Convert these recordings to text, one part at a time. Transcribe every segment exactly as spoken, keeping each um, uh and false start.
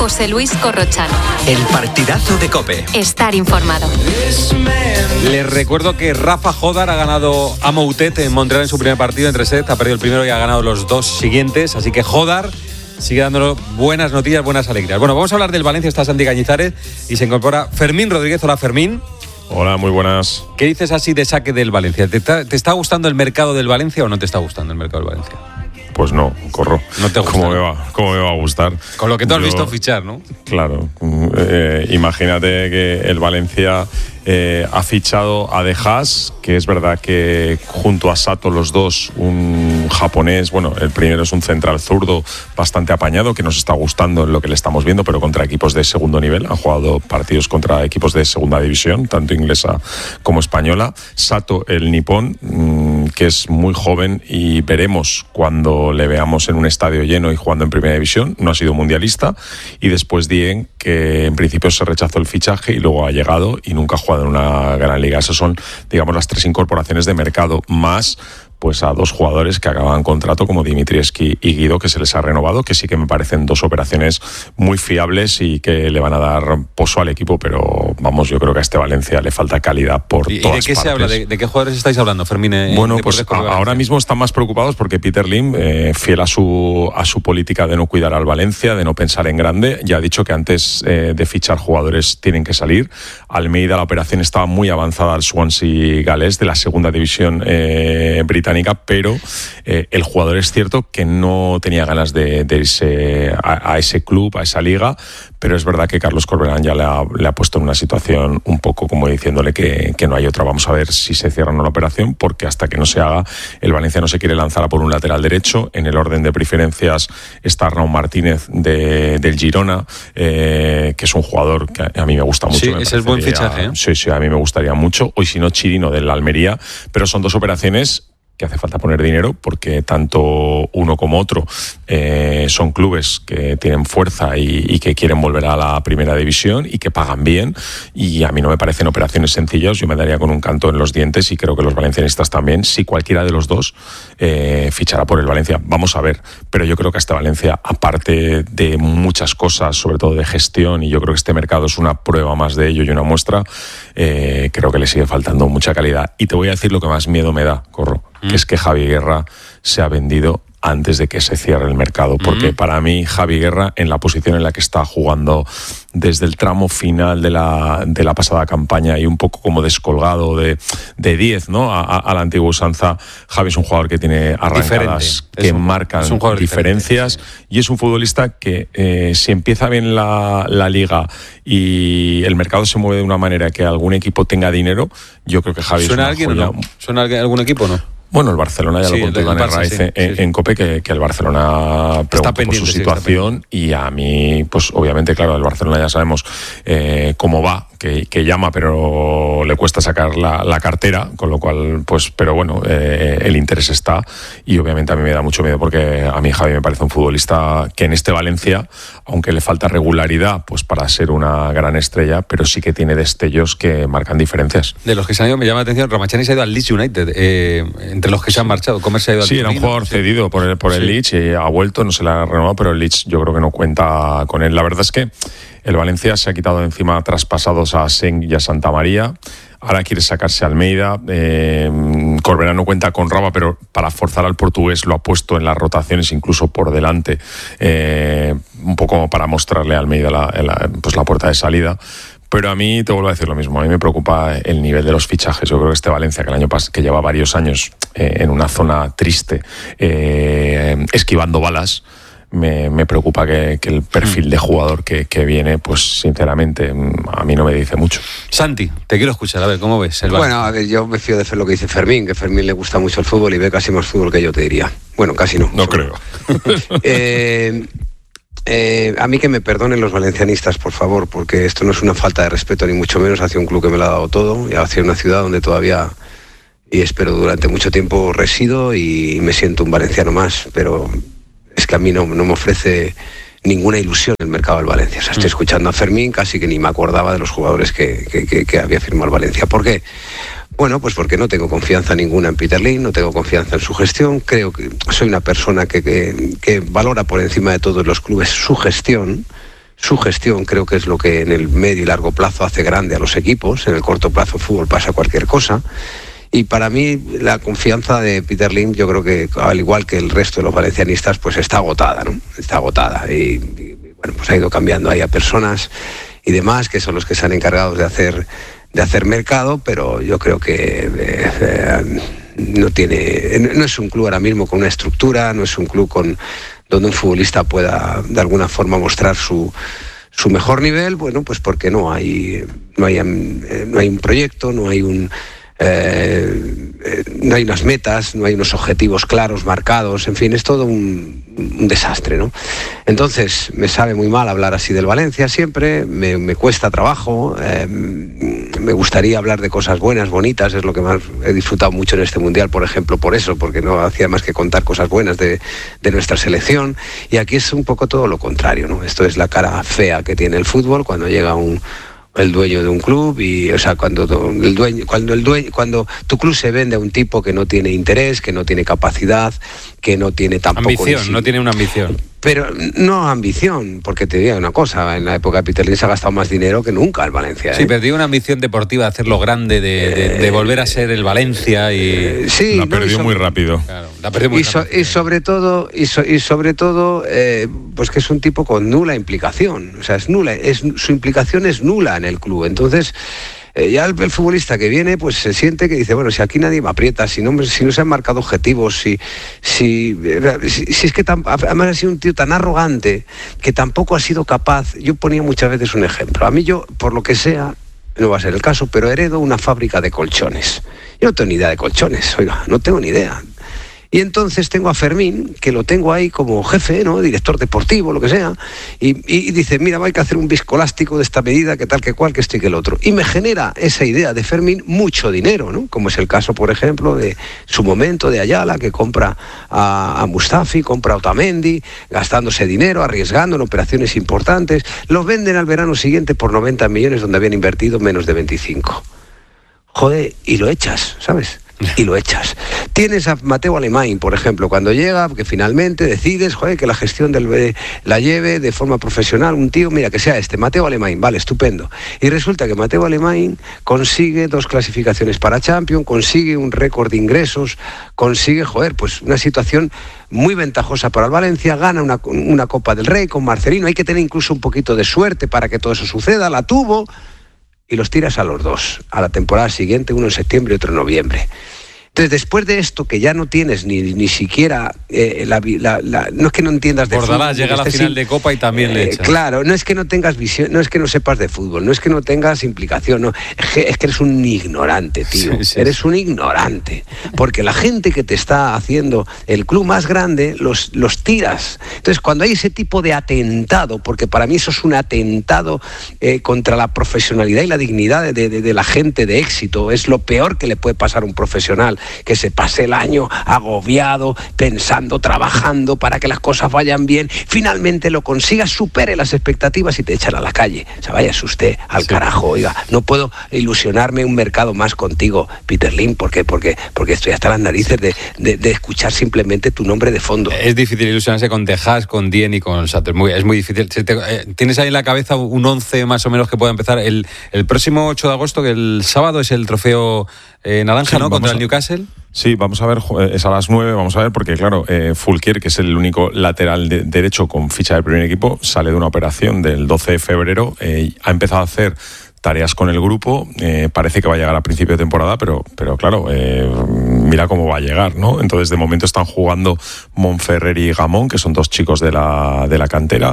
José Luis Corrochano. El partidazo de COPE. Estar informado. Les recuerdo que Rafa Jodar ha ganado a Moutet en Montreal en su primer partido entre sets. Ha perdido el primero y ha ganado los dos siguientes. Así que Jodar sigue dándonos buenas noticias, buenas alegrías. Bueno, vamos a hablar del Valencia. Está Santi Cañizares y se incorpora Fermín Rodríguez. Hola, Fermín. Hola, muy buenas. ¿Qué dices así de saque del Valencia? ¿Te está, ¿Te está gustando el mercado del Valencia o no te está gustando el mercado del Valencia? Pues no, Corro. No te gusta. ¿Cómo me va, cómo me va a gustar? Con lo que tú has Yo, visto fichar, ¿no? Claro. Eh, imagínate que el Valencia eh, ha fichado a De Haas, que es verdad que junto a Sato los dos, un japonés, bueno, el primero es un central zurdo bastante apañado, que nos está gustando en lo que le estamos viendo, pero contra equipos de segundo nivel. Han jugado partidos contra equipos de segunda división, tanto inglesa como española. Sato, el nipón, mmm, que es muy joven y veremos cuando le veamos en un estadio lleno y jugando en primera división. No ha sido mundialista. Y después Dieng, que en principio se rechazó el fichaje y luego ha llegado y nunca ha jugado en una gran liga. Esas son, digamos, las tres incorporaciones de mercado, más pues a dos jugadores que acaban contrato como Dimitrievski y Guido, que se les ha renovado, que sí que me parecen dos operaciones muy fiables y que le van a dar pozo al equipo, pero vamos, yo creo que a este Valencia le falta calidad por ¿Y, todas ¿Y de qué partes. se habla? ¿De, de qué jugadores estáis hablando, Fermín? Bueno, pues a, ahora mismo están más preocupados porque Peter Lim, eh, fiel a su, a su política de no cuidar al Valencia, de no pensar en grande, ya ha dicho que antes eh, de fichar jugadores tienen que salir. Almeida, la operación estaba muy avanzada al Swansea galés de la segunda división eh, británica, pero eh, el jugador es cierto que no tenía ganas de, de irse a, a ese club, a esa liga, pero es verdad que Carlos Corberán ya le ha, le ha puesto en una situación un poco como diciéndole que, que no hay otra. Vamos a ver si se cierra o no la operación, porque hasta que no se haga, el Valencia no se quiere lanzar a por un lateral derecho. En el orden de preferencias está Raúl Martínez de, del Girona, eh, que es un jugador que a, a mí me gusta mucho. Sí, ese es buen fichaje, ¿eh? Sí, sí, a mí me gustaría mucho. Hoy si no, Chirino del Almería, pero son dos operaciones que hace falta poner dinero, porque tanto uno como otro eh, son clubes que tienen fuerza y, y que quieren volver a la primera división y que pagan bien, y a mí no me parecen operaciones sencillas. Yo me daría con un canto en los dientes y creo que los valencianistas también, si cualquiera de los dos eh, fichará por el Valencia. Vamos a ver, pero yo creo que a este Valencia, aparte de muchas cosas, sobre todo de gestión, y yo creo que este mercado es una prueba más de ello y una muestra, eh, creo que le sigue faltando mucha calidad. Y te voy a decir lo que más miedo me da, Corro, que es que Javi Guerra se ha vendido antes de que se cierre el mercado, porque mm. para mí Javi Guerra, en la posición en la que está jugando desde el tramo final de la, de la pasada campaña y un poco como descolgado de, de diez, ¿no? A, a, a la antigua usanza, Javi es un jugador que tiene arrancadas diferente. que un, marcan diferencias, y es un futbolista que eh, si empieza bien la, la liga y el mercado se mueve de una manera que algún equipo tenga dinero, yo creo que Javi ¿Suena es una alguien joya. o no? ¿Suena alguien, algún equipo o no? Bueno, el Barcelona ya sí, lo contó Iván Herraiz sí, en, sí, sí. en COPE, que, que el Barcelona preguntó por su situación, sí, y a mí, pues obviamente, claro, el Barcelona ya sabemos eh, cómo va, que, que llama, pero le cuesta sacar la, la cartera, con lo cual, pues, pero bueno, eh, el interés está, y obviamente a mí me da mucho miedo, porque a mí Javi me parece un futbolista que en este Valencia, aunque le falta regularidad, pues para ser una gran estrella, pero sí que tiene destellos que marcan diferencias. De los que se han ido, me llama la atención, Ramachani se ha ido al Leeds United, eh, entre los que se han marchado. Comer se ha ido al Sí, era un jugador sí. cedido por el, por el sí. Leeds, y ha vuelto, no se le ha renovado, pero el Leeds yo creo que no cuenta con él. La verdad es que el Valencia se ha quitado de encima traspasados a Seng y a Santa María. Ahora quiere sacarse a Almeida. Eh, Corberán no cuenta con Raba, pero para forzar al portugués lo ha puesto en las rotaciones, incluso por delante, eh, un poco para mostrarle a Almeida la, la, pues la puerta de salida. Pero a mí, te vuelvo a decir lo mismo, a mí me preocupa el nivel de los fichajes. Yo creo que este Valencia, que el año pas- que lleva varios años eh, en una zona triste, eh, esquivando balas, me, me preocupa que, que el perfil de jugador que, que viene, pues sinceramente, a mí no me dice mucho. Santi, te quiero escuchar, a ver, ¿cómo ves el Bueno, a ver, yo me fío de hacer lo que dice Fermín, que Fermín le gusta mucho el fútbol y ve casi más fútbol que yo, te diría. Bueno, casi no. No creo. eh... Eh, a mí que me perdonen los valencianistas, por favor, porque esto no es una falta de respeto, ni mucho menos hacia un club que me lo ha dado todo, y hacia una ciudad donde todavía, y espero durante mucho tiempo, resido y me siento un valenciano más, pero es que a mí no, no me ofrece ninguna ilusión el mercado del Valencia. O sea, estoy escuchando a Fermín, casi que ni me acordaba de los jugadores que, que, que, que había firmado el Valencia. ¿Por qué? Bueno, pues porque no tengo confianza ninguna en Peter Lim, no tengo confianza en su gestión. Creo que soy una persona que, que, que valora por encima de todos los clubes su gestión, Su gestión creo que es lo que en el medio y largo plazo hace grande a los equipos. En el corto plazo fútbol pasa cualquier cosa. Y para mí la confianza de Peter Lim, yo creo que al igual que el resto de los valencianistas, pues está agotada, ¿no? Está agotada. Y, y bueno, pues ha ido cambiando ahí a personas y demás, que son los que se han encargado de hacer, de hacer mercado, pero yo creo que eh, eh, no tiene, no es un club ahora mismo con una estructura, no es un club con donde un futbolista pueda de alguna forma mostrar su su mejor nivel, bueno, pues porque no hay no hay no hay un proyecto, no hay un Eh, eh, no hay unas metas, no hay unos objetivos claros, marcados, en fin, es todo un, un desastre, ¿no? Entonces, me sabe muy mal hablar así del Valencia siempre, me, me cuesta trabajo, eh, me gustaría hablar de cosas buenas, bonitas, es lo que más he disfrutado mucho en este Mundial, por ejemplo, por eso, porque no hacía más que contar cosas buenas de, de nuestra selección, y aquí es un poco todo lo contrario, ¿no? Esto es la cara fea que tiene el fútbol cuando llega un el dueño de un club y, o sea, cuando el dueño, cuando el dueño, cuando tu club se vende a un tipo que no tiene interés, que no tiene capacidad, que no tiene tampoco ambición, si, no tiene una ambición. Pero no ambición, porque te digo una cosa, en la época de Peter Lim se ha gastado más dinero que nunca el Valencia, ¿eh? Sí, pero digo una ambición deportiva de hacerlo grande, de, de, de volver a ser el Valencia y eh, sí, la no, perdió sobre, muy rápido. Claro, la perdió muy y, so, rápido. y sobre todo, y, so, y sobre todo, eh, pues que es un tipo con nula implicación, o sea, es nula, es su implicación es nula en el club, entonces. Eh, ya el, el futbolista que viene, pues se siente que dice, bueno, si aquí nadie me aprieta, si no, si no se han marcado objetivos, si, si, si, si es que tan, además ha sido un tío tan arrogante que tampoco ha sido capaz. Yo ponía muchas veces un ejemplo. A mí yo, por lo que sea, no va a ser el caso, pero heredo una fábrica de colchones. Yo no tengo ni idea de colchones, oiga, no tengo ni idea. Y entonces tengo a Fermín, que lo tengo ahí como jefe, ¿no? Director deportivo, lo que sea, y, y dice, mira, hay que hacer un viscoelástico de esta medida, que tal, que cual, que esto y que el otro. Y me genera esa idea de Fermín mucho dinero, ¿no? Como es el caso, por ejemplo, de su momento de Ayala, que compra a, a Mustafi, compra a Otamendi, gastándose dinero, arriesgando en operaciones importantes. Los venden al verano siguiente por noventa millones, donde habían invertido menos de veinticinco. Joder, y lo echas, ¿sabes? Y lo echas. Tienes a Mateo Alemany, por ejemplo, cuando llega, que finalmente decides, joder, que la gestión del B la lleve de forma profesional un tío, mira, que sea este, Mateo Alemany, vale, estupendo. Y resulta que Mateo Alemany consigue dos clasificaciones para Champions, consigue un récord de ingresos, consigue, joder, pues una situación muy ventajosa para el Valencia, gana una, una Copa del Rey con Marcelino, hay que tener incluso un poquito de suerte para que todo eso suceda, la tuvo, y los tiras a los dos, a la temporada siguiente, uno en septiembre y otro en noviembre. Entonces, después de esto, que ya no tienes ni, ni siquiera, eh, la, la, la, no es que no entiendas de Bordalás fútbol. llega a la final sin, de Copa y también eh, le echa. Claro, no es que no tengas visión, no es que no sepas de fútbol, no es que no tengas implicación, no, es que, es que eres un ignorante, tío. Sí, sí, eres sí. un ignorante. Porque la gente que te está haciendo el club más grande, los, los tiras. Entonces, cuando hay ese tipo de atentado, porque para mí eso es un atentado eh, contra la profesionalidad y la dignidad de, de, de la gente de éxito, es lo peor que le puede pasar a un profesional, que se pase el año agobiado, pensando, trabajando para que las cosas vayan bien, finalmente lo consiga, supere las expectativas y te echan a la calle. O sea, váyase usted al sí. carajo, oiga, no puedo ilusionarme un mercado más contigo, Peter Lim, ¿por qué? Porque, porque estoy hasta las narices de, de, de escuchar simplemente tu nombre de fondo. Es difícil ilusionarse con Tejas, con Dien y con Satter, muy, es muy difícil. ¿Tienes ahí en la cabeza un once más o menos que pueda empezar? El, el próximo ocho de agosto, que el sábado es el trofeo eh, naranja, sí, ¿no? Contra el Newcastle. Sí, vamos a ver, es a las nueve, vamos a ver, porque claro, eh, Fulquier, que es el único lateral de, derecho con ficha del primer equipo, sale de una operación del doce de febrero, eh, ha empezado a hacer tareas con el grupo, eh, parece que va a llegar a principio de temporada, pero, pero claro, eh, mira cómo va a llegar, ¿no? Entonces, de momento están jugando Monferrer y Gamón, que son dos chicos de la, de la cantera,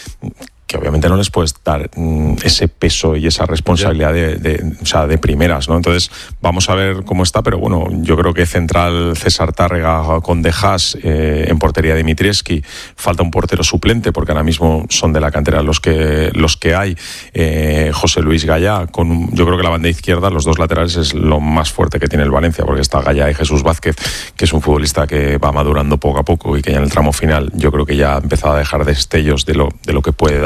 que obviamente no les puedes dar mm, ese peso y esa responsabilidad de, de, o sea, de primeras, ¿no? Entonces, vamos a ver cómo está, pero bueno, yo creo que central César Tárrega con De Haas, eh, en portería Dimitrievski, falta un portero suplente, porque ahora mismo son de la cantera los que los que hay, eh, José Luis Gallá, con un, yo creo que la banda izquierda, los dos laterales es lo más fuerte que tiene el Valencia, porque está Gallá y Jesús Vázquez, que es un futbolista que va madurando poco a poco y que ya en el tramo final yo creo que ya ha empezado a dejar destellos de lo, de lo que puede dar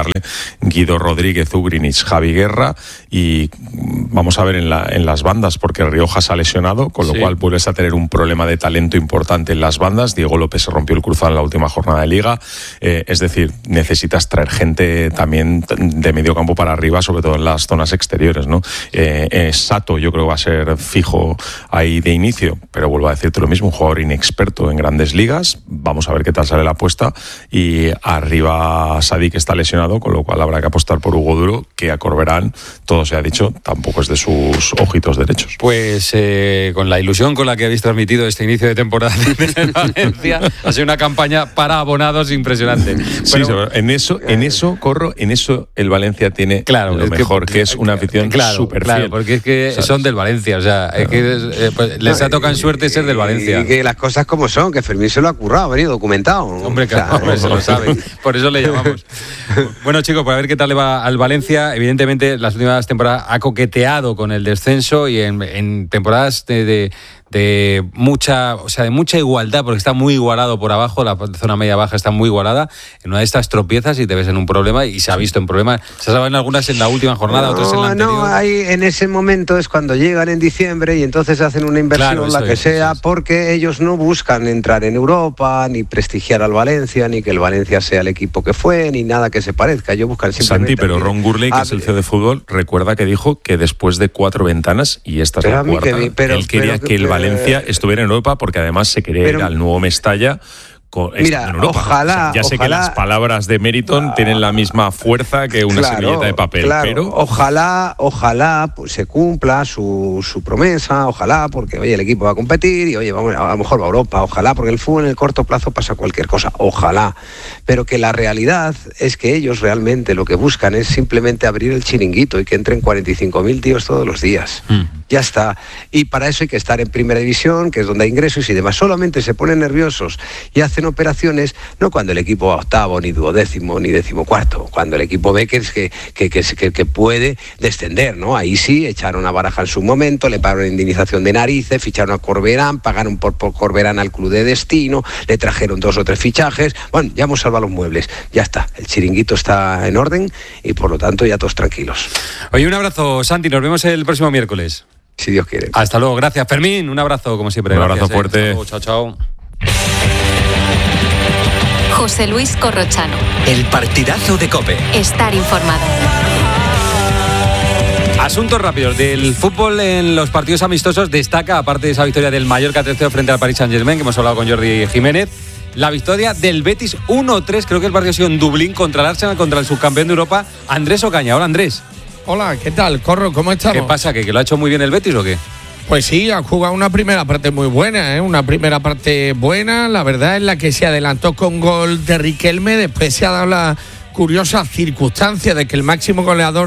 sumarle Guido Rodríguez, Ugrinic, Javi Guerra, y vamos a ver en, la, en las bandas, porque Rioja se ha lesionado, con lo sí. cual vuelves a tener un problema de talento importante en las bandas. Diego López se rompió el cruzado en la última jornada de Liga, eh, es decir, necesitas traer gente también de medio campo para arriba, sobre todo en las zonas exteriores, ¿no? Eh, eh, Sato yo creo que va a ser fijo ahí de inicio, pero vuelvo a decirte lo mismo, un jugador inexperto en grandes ligas. Vamos a ver qué tal sale la apuesta. Y arriba Sadik está lesionado, con lo cual habrá que apostar por Hugo Duro, que a Corberán, todo se ha dicho, tampoco es de sus ojitos derechos. Pues eh, con la ilusión con la que habéis transmitido este inicio de temporada de Valencia, ha sido una campaña para abonados impresionante. Sí, pero, en eso, en eso, Corro, en eso el Valencia tiene claro, lo es mejor, que, que es una afición claro, súper claro, fiel. porque es que ¿sabes? Son del Valencia, o sea, es que eh, pues, les ha tocado en suerte ser del Valencia. Y que las cosas como son, que Fermín se lo ha currado, ha venido documentado. Hombre, claro, o sea, hombre, se lo sabe, por eso le llamamos. Bueno, chicos, para ver qué tal le va al Valencia, evidentemente las últimas temporadas ha coqueteado con el descenso y en, en temporadas de, de de mucha, o sea, de mucha igualdad, porque está muy igualado por abajo, la zona media baja está muy igualada. En una de estas tropiezas y te ves en un problema, y se ha visto en problemas. Se saben algunas en la última jornada, no, otras en la anterior. No, hay, en ese momento es cuando llegan en diciembre y entonces hacen una inversión, claro, la que es, sea, es. porque ellos no buscan entrar en Europa, ni prestigiar al Valencia, ni que el Valencia sea el equipo que fue, ni nada que se parezca. Ellos buscan simplemente... Santi, pero Ron Gurley, que ah, es el C E O de fútbol, recuerda que dijo que después de cuatro ventanas, y esta es la cuarta, que, pero, él quería pero, que el Valencia estuviera en Europa, porque además se quería ir al nuevo Mestalla. Mira, en Europa, ojalá, ¿no? O sea, ya sé ojalá, que las palabras de Meriton uh, tienen la misma fuerza que una claro, servilleta de papel, claro. pero ojalá, ojalá pues, se cumpla su, su promesa, ojalá, porque oye, el equipo va a competir y oye, vamos, a lo mejor va a Europa, ojalá, porque el fútbol en el corto plazo pasa cualquier cosa, ojalá, pero que la realidad es que ellos realmente lo que buscan es simplemente abrir el chiringuito y que entren cuarenta y cinco mil tíos todos los días. Mm. Ya está. Y para eso hay que estar en primera división, que es donde hay ingresos y demás. Solamente se ponen nerviosos y hacen operaciones, no cuando el equipo va octavo, ni duodécimo, ni decimocuarto, cuando el equipo ve que, que, que, que, que puede descender, ¿no? Ahí sí, echaron a Baraja en su momento, le pagaron indemnización de narices, ficharon a Corberán, pagaron por, por Corberán al club de destino, le trajeron dos o tres fichajes. Bueno, ya hemos salvado los muebles. Ya está. El chiringuito está en orden y por lo tanto ya todos tranquilos. Oye, un abrazo, Santi. Nos vemos el próximo miércoles. Si Dios quiere. Hasta luego, gracias. Fermín, un abrazo como siempre. Un gracias, abrazo fuerte. Eh. Luego, chao, chao. José Luis Corrochano. El partidazo de COPE. Estar informado. Asuntos rápidos del fútbol en los partidos amistosos. Destaca, aparte de esa victoria del Mallorca tres cero frente al Paris Saint-Germain, que hemos hablado con Jordi Jiménez, la victoria del Betis uno tres, creo que el partido ha sido en Dublín, contra el Arsenal, contra el subcampeón de Europa, Andrés Ocaña. Hola, Andrés. Hola, ¿qué tal? Corro, ¿cómo estamos? ¿Qué pasa? ¿Que, que lo ha hecho muy bien el Betis o qué? Pues sí, ha jugado una primera parte muy buena, ¿eh? Una primera parte buena, la verdad, en la que se adelantó con gol de Riquelme. Después se ha dado la curiosa circunstancia de que el máximo goleador